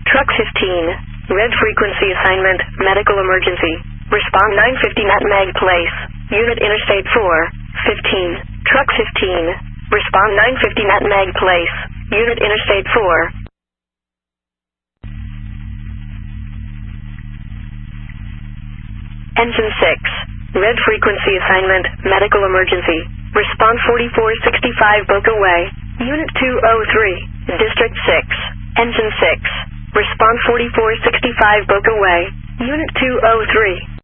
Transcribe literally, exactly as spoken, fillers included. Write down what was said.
Truck fifteen. Red frequency assignment, medical emergency. Respond nine fifty Nat Meg Place. Unit Interstate four, fifteen. Truck fifteen. Respond nine fifty Nat Meg Place. Unit Interstate four. Engine six. Red frequency assignment, medical emergency. Respond forty-four sixty-five Boca Way. Unit two oh three. District six. Engine six. Respond forty-four sixty-five Boca Way. Unit two oh three.